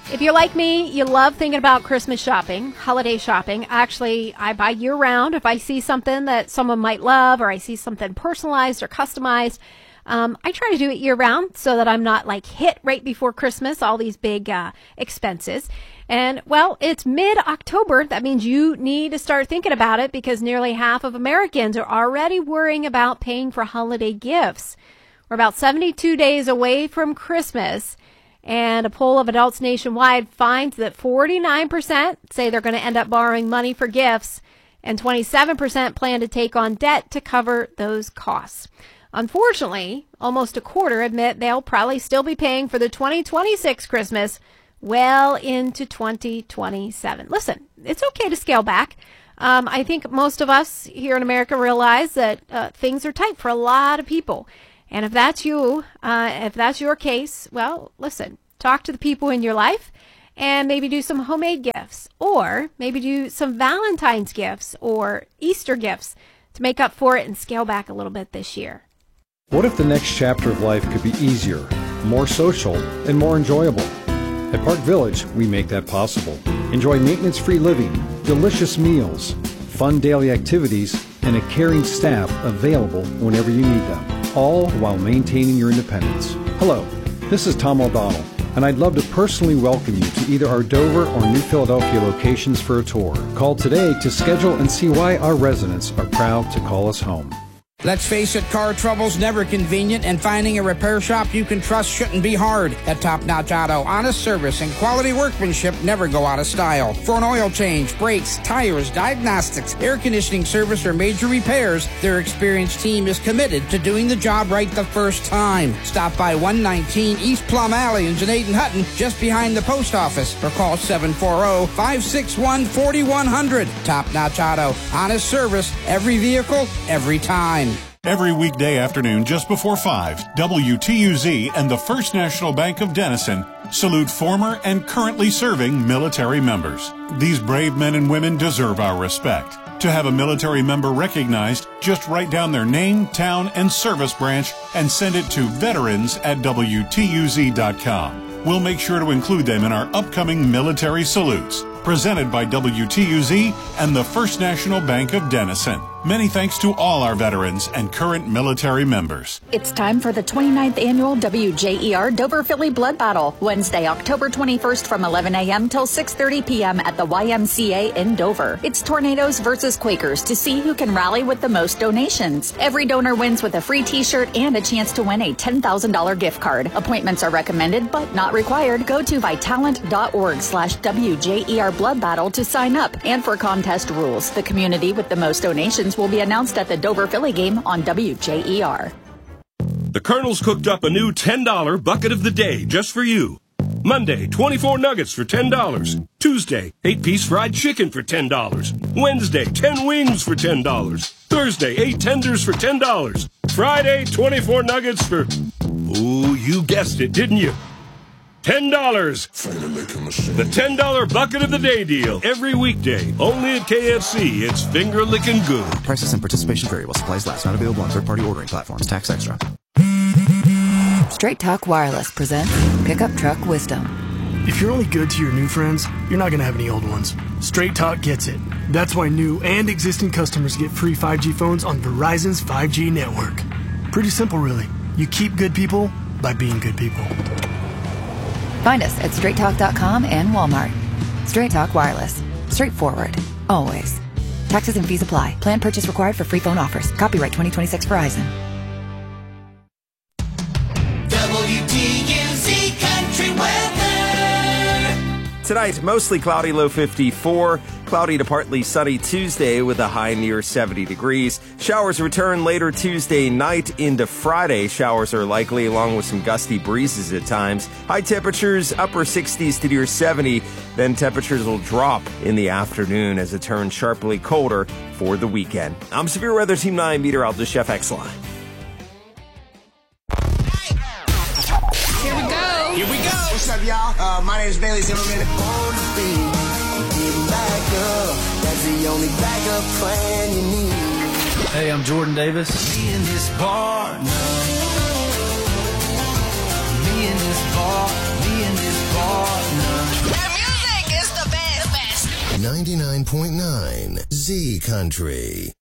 If you're like me, you love thinking about Christmas shopping, holiday shopping. Actually, I buy year-round. If I see something that someone might love or I see something personalized or customized, I try to do it year-round so that I'm not like hit right before Christmas, all these big expenses. And, well, it's mid-October. That means you need to start thinking about it because nearly half of Americans are already worrying about paying for holiday gifts. We're about 72 days away from Christmas. And a poll of adults nationwide finds that 49% say they're going to end up borrowing money for gifts, and 27% plan to take on debt to cover those costs. Unfortunately, almost a quarter admit they'll probably still be paying for the 2026 Christmas well into 2027. Listen, it's okay to scale back. I think most of us here in America realize that things are tight for a lot of people. And if that's you, if that's your case, well, listen, talk to the people in your life and maybe do some homemade gifts or maybe do some Valentine's gifts or Easter gifts to make up for it and scale back a little bit this year. What if the next chapter of life could be easier, more social, and more enjoyable? At Park Village, we make that possible. Enjoy maintenance-free living, delicious meals, fun daily activities, and a caring staff available whenever you need them, all while maintaining your independence. Hello, this is Tom O'Donnell, and I'd love to personally welcome you to either our Dover or New Philadelphia locations for a tour. Call today to schedule and see why our residents are proud to call us home. Let's face it, car trouble's never convenient, and finding a repair shop you can trust shouldn't be hard. At Top Notch Auto, honest service and quality workmanship never go out of style. For an oil change, brakes, tires, diagnostics, air conditioning service, or major repairs, their experienced team is committed to doing the job right the first time. Stop by 119 East Plum Alley in Janaden Hutton, just behind the post office, or call 740-561-4100. Top Notch Auto, honest service, every vehicle, every time. Every weekday afternoon just before 5, WTUZ and the First National Bank of Denison salute former and currently serving military members. These brave men and women deserve our respect. To have a military member recognized, just write down their name, town, and service branch and send it to veterans@WTUZ.com. We'll make sure to include them in our upcoming military salutes. Presented by WTUZ and the First National Bank of Denison. Many thanks to all our veterans and current military members. It's time for the 29th annual WJER Dover Philly Blood Battle, Wednesday, October 21st from 11 a.m. till 6:30 p.m. at the YMCA in Dover. It's Tornadoes versus Quakers to see who can rally with the most donations. Every donor wins with a free t-shirt and a chance to win a $10,000 gift card. Appointments are recommended but not required. Go to vitalent.org/WJER Blood Battle to sign up. And for contest rules, the community with the most donations will be announced at the Dover Philly game on WJER. The Colonel's cooked up a new $10 bucket of the day just for you. Monday, 24 nuggets for $10. Tuesday, 8-piece fried chicken for $10. Wednesday, 10 wings for $10. Thursday, 8 tenders for $10. Friday, 24 nuggets for... Ooh, you guessed it, didn't you? $10. The $10 bucket of the day deal. Every weekday. Only at KFC. It's finger-licking good. Prices and participation vary while supplies last. Not available on third-party ordering platforms. Tax extra. Straight Talk Wireless presents Pickup Truck Wisdom. If you're only good to your new friends, you're not going to have any old ones. Straight Talk gets it. That's why new and existing customers get free 5G phones on Verizon's 5G network. Pretty simple, really. You keep good people by being good people. Find us at straighttalk.com and Walmart. Straight Talk Wireless. Straightforward. Always. Taxes and fees apply. Plan purchase required for free phone offers. Copyright 2026 Verizon. WTUZ Country Weather. Tonight, mostly cloudy, low 54. Cloudy to partly sunny Tuesday with a high near 70 degrees. Showers return later Tuesday night into Friday. Showers are likely along with some gusty breezes at times. High temperatures upper 60s to near 70. Then temperatures will drop in the afternoon as it turns sharply colder for the weekend. I'm Severe Weather Team 9 meteorologist Chef X-Line. Here we go. Here we go. What's up, y'all? My name is Bailey Zimmerman. That's the only backup plan you need. Hey, I'm Jordan Davis. Me and this partner. Me and this partner. 99.9 Z Country.